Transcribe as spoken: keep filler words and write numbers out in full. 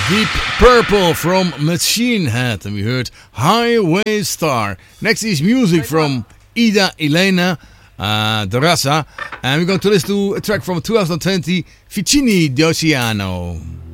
Deep Purple from Machine Head. And we heard Highway Star. Next is music from Ida Elena uh, Dorasa. And we're going to listen to a track from twenty twenty, Vicini d'Oceano.